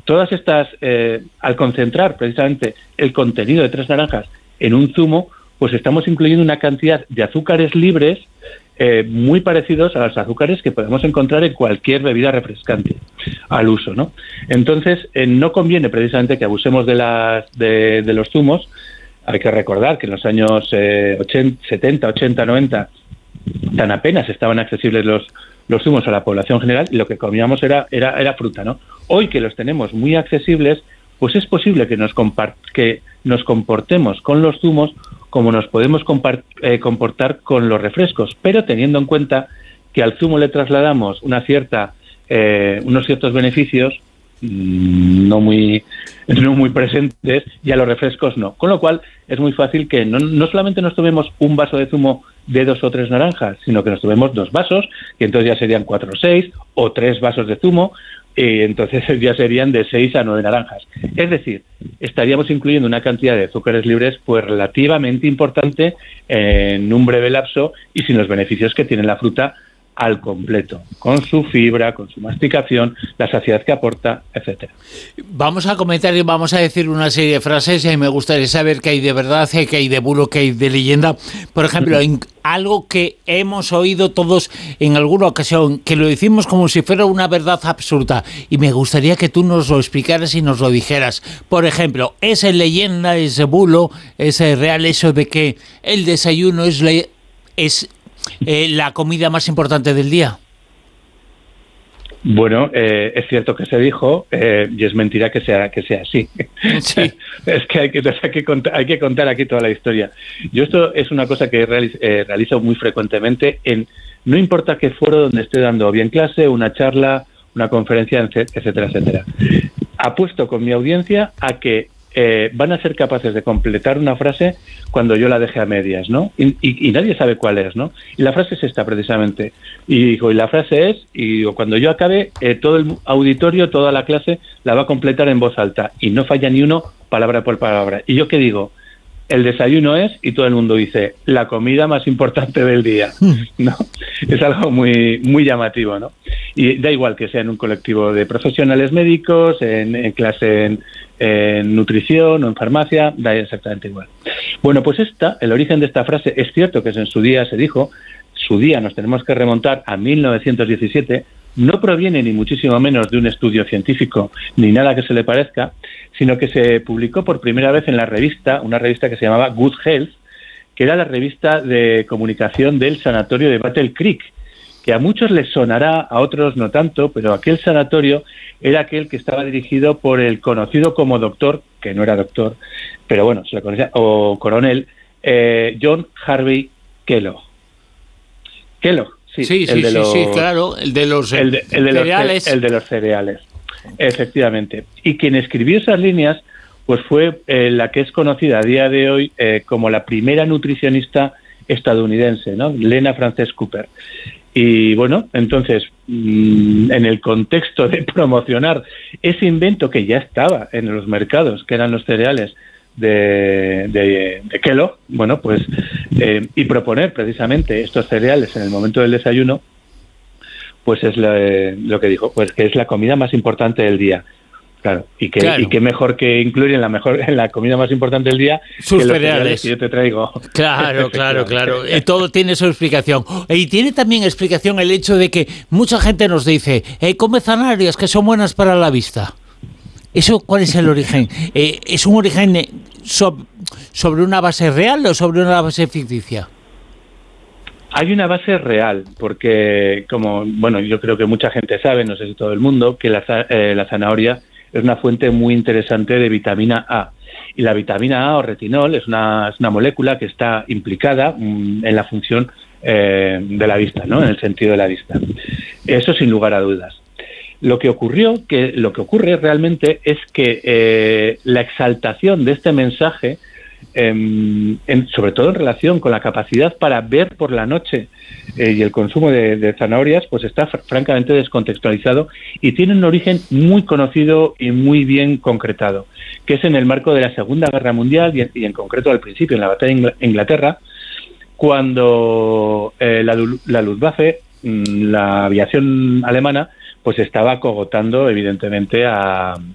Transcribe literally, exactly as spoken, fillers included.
todas estas, eh, al concentrar precisamente el contenido de tres naranjas en un zumo, pues estamos incluyendo una cantidad de azúcares libres eh, muy parecidos a los azúcares que podemos encontrar en cualquier bebida refrescante al uso, ¿no? Entonces, eh, no conviene precisamente que abusemos de, las, de, de los zumos. Hay que recordar que en los años eh, ochenta, setenta, ochenta, noventa tan apenas estaban accesibles los, los zumos a la población general y lo que comíamos era, era, era fruta, ¿no? Hoy que los tenemos muy accesibles, pues es posible que nos, compart- que nos comportemos con los zumos como nos podemos compart- eh, comportar con los refrescos, pero teniendo en cuenta que al zumo le trasladamos una cierta, eh, unos ciertos beneficios mmm, no muy no muy presentes y a los refrescos no. Con lo cual es muy fácil que no, no solamente nos tomemos un vaso de zumo de dos o tres naranjas, sino que nos tomemos dos vasos, que entonces ya serían cuatro o seis, o tres vasos de zumo, y entonces ya serían de seis a nueve naranjas. Es decir, estaríamos incluyendo una cantidad de azúcares libres pues relativamente importante en un breve lapso y sin los beneficios que tiene la fruta al completo, con su fibra, con su masticación, la saciedad que aporta, etcétera. Vamos a comentar y vamos a decir una serie de frases y me gustaría saber qué hay de verdad, qué hay de bulo, qué hay de leyenda. Por ejemplo, en algo que hemos oído todos en alguna ocasión, que lo decimos como si fuera una verdad absoluta, y me gustaría que tú nos lo explicaras y nos lo dijeras. Por ejemplo, ¿es leyenda, es bulo, es real eso de que el desayuno es... Le- es Eh, la comida más importante del día? Bueno, eh, es cierto que se dijo eh, y es mentira que sea que sea así. Sí. Es que hay que, hay, que contar, hay que contar aquí toda la historia. Yo esto es una cosa que realizo, eh, realizo muy frecuentemente en no importa qué foro donde esté dando, bien clase, una charla, una conferencia, etcétera, etcétera. Apuesto con mi audiencia a que Eh, van a ser capaces de completar una frase cuando yo la deje a medias, ¿no? Y, y, y nadie sabe cuál es, ¿no? Y la frase es esta, precisamente. Y digo, y la frase es, y digo, cuando yo acabe, eh, todo el auditorio, toda la clase, la va a completar en voz alta. Y no falla ni uno, palabra por palabra. ¿Y yo qué digo? El desayuno es, y todo el mundo dice, la comida más importante del día, ¿no? Es algo muy muy llamativo, ¿no? Y da igual que sea en un colectivo de profesionales médicos, en, en clase en, en nutrición o en farmacia, da exactamente igual. Bueno, pues esta, el origen de esta frase, es cierto que en su día se dijo, su día nos tenemos que remontar a mil novecientos diecisiete, no proviene ni muchísimo menos de un estudio científico ni nada que se le parezca, sino que se publicó por primera vez en la revista, una revista que se llamaba Good Health, que era la revista de comunicación del sanatorio de Battle Creek, que a muchos les sonará, a otros no tanto, pero aquel sanatorio era aquel que estaba dirigido por el conocido como doctor, que no era doctor, pero bueno, se le conocía, o coronel, eh, John Harvey Kellogg. Kellogg. Sí, sí, el sí, de sí, los, sí, claro, el de los, el de, el de cereales. Los, el de los cereales, efectivamente. Y quien escribió esas líneas, pues fue eh, la que es conocida a día de hoy eh, como la primera nutricionista estadounidense, ¿no? Lena Frances Cooper. Y bueno, entonces, mmm, en el contexto de promocionar ese invento que ya estaba en los mercados, que eran los cereales de, de, de Kellogg, bueno, pues, eh, y proponer precisamente estos cereales en el momento del desayuno, pues es lo, eh, lo que dijo, pues que es la comida más importante del día. Claro, y que claro. y qué mejor que incluir en la mejor en la comida más importante del día sus que los cereales. cereales que yo te traigo. Claro, claro, claro. Y todo tiene su explicación. Y tiene también explicación el hecho de que mucha gente nos dice, eh, come zanahorias que son buenas para la vista. ¿Eso cuál es el origen? Eh, ¿Es un origen so- sobre una base real o sobre una base ficticia? Hay una base real, porque como, bueno, yo creo que mucha gente sabe, no sé si todo el mundo, que la, eh, la zanahoria es una fuente muy interesante de vitamina A. Y la vitamina A o retinol es una, es una molécula que está implicada mmm, en la función eh, de la vista, ¿no? En el sentido de la vista. Eso sin lugar a dudas. Lo que ocurrió, que lo que ocurre realmente es que eh, la exaltación de este mensaje, eh, en, sobre todo en relación con la capacidad para ver por la noche eh, y el consumo de, de zanahorias, pues está fr- francamente descontextualizado y tiene un origen muy conocido y muy bien concretado, que es en el marco de la Segunda Guerra Mundial y en, y en concreto al principio, en la batalla de Ingl- Inglaterra, cuando eh, la, la Luftwaffe, la aviación alemana, pues estaba cogotando evidentemente a,